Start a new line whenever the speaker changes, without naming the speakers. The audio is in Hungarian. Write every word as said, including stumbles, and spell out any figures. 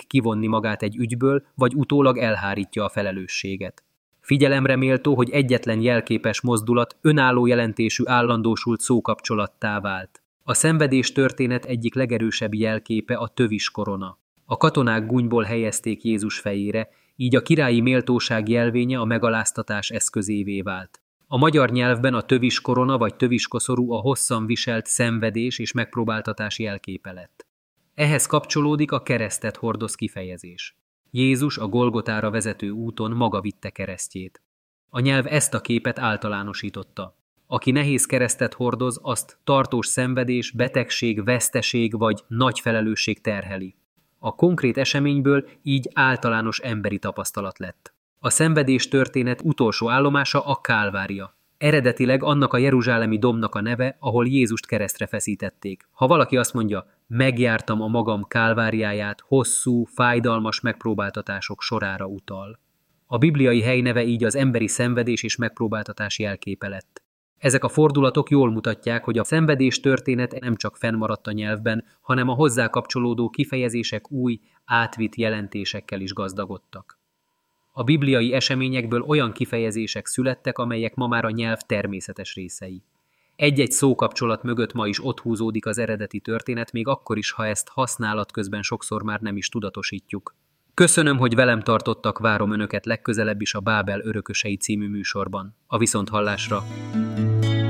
kivonni magát egy ügyből, vagy utólag elhárítja a felelősséget. Figyelemre méltó, hogy egyetlen jelképes mozdulat önálló jelentésű állandósult szókapcsolattá vált. A szenvedés történet egyik legerősebb jelképe a tövis korona. A katonák gúnyból helyezték Jézus fejére, így a királyi méltóság jelvénye a megaláztatás eszközévé vált. A magyar nyelvben a tövis korona vagy töviskoszorú a hosszan viselt szenvedés és megpróbáltatás jelképe lett. Ehhez kapcsolódik a keresztet hordoz kifejezés. Jézus a Golgotára vezető úton maga vitte keresztjét. A nyelv ezt a képet általánosította. Aki nehéz keresztet hordoz, azt tartós szenvedés, betegség, veszteség vagy nagy felelősség terheli. A konkrét eseményből így általános emberi tapasztalat lett. A szenvedés történet utolsó állomása a Kálvária. Eredetileg annak a jeruzsálemi dombnak a neve, ahol Jézust keresztre feszítették. Ha valaki azt mondja, megjártam a magam kálváriáját, hosszú, fájdalmas megpróbáltatások sorára utal. A bibliai helyneve így az emberi szenvedés és megpróbáltatás jelképe lett. Ezek a fordulatok jól mutatják, hogy a szenvedés történet nem csak fennmaradt a nyelvben, hanem a hozzá kapcsolódó kifejezések új, átvitt jelentésekkel is gazdagodtak. A bibliai eseményekből olyan kifejezések születtek, amelyek ma már a nyelv természetes részei. Egy-egy szókapcsolat mögött ma is ott húzódik az eredeti történet, még akkor is, ha ezt használat közben sokszor már nem is tudatosítjuk. Köszönöm, hogy velem tartottak, várom önöket legközelebb is a Bábel örökösei című műsorban. A viszonthallásra!